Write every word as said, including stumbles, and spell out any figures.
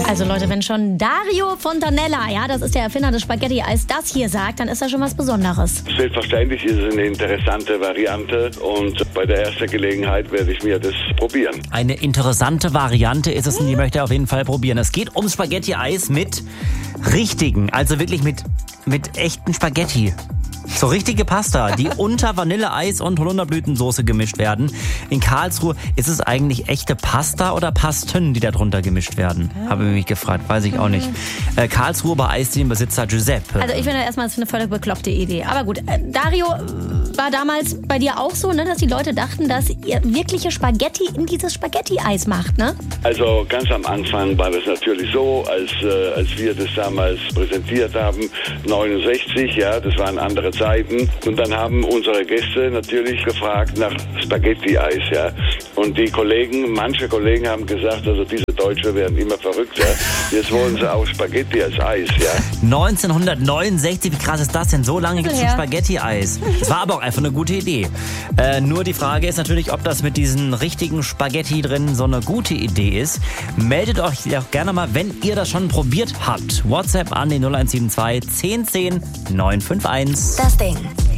Also Leute, wenn schon Dario Fontanella, ja, das ist der Erfinder des Spaghetti-Eis, das hier sagt, dann ist das schon was Besonderes. Selbstverständlich ist es eine interessante Variante und bei der ersten Gelegenheit werde ich mir das probieren. Eine interessante Variante ist es und die möchte er auf jeden Fall probieren. Es geht ums Spaghetti-Eis mit richtigen, also wirklich mit, mit echten Spaghetti. So richtige Pasta, die unter Vanilleeis und Holunderblütensoße gemischt werden. In Karlsruhe ist es eigentlich echte Pasta oder Pasten, die da drunter gemischt werden? Habe ich mich gefragt, weiß ich auch nicht. Äh, Karlsruhe bei Eisdienenbesitzer Giuseppe. Also ich finde erstmal, das ist eine völlig bekloppte Idee. Aber gut, äh, Dario, war damals bei dir auch so, ne, dass die Leute dachten, dass ihr wirkliche Spaghetti in dieses Spaghetti-Eis macht, ne? Also ganz am Anfang war das natürlich so, als, äh, als wir das damals präsentiert haben, neunundsechzig, ja, das waren andere Zeiten. Und dann haben unsere Gäste natürlich gefragt nach Spaghetti-Eis, ja. Und die Kollegen, manche Kollegen haben gesagt, also diese Deutsche werden immer verrückter. Jetzt wollen sie auch Spaghetti als Eis, ja. neunzehnhundertneunundsechzig, wie krass ist das denn? So lange gibt es schon Spaghetti-Eis. Das war aber auch einfach eine gute Idee. Äh, nur die Frage ist natürlich, ob das mit diesen richtigen Spaghetti drin so eine gute Idee ist. Meldet euch auch gerne mal, wenn ihr das schon probiert habt. WhatsApp an die null eins sieben zwei, zehn zehn, neun fünf eins. Das Ding.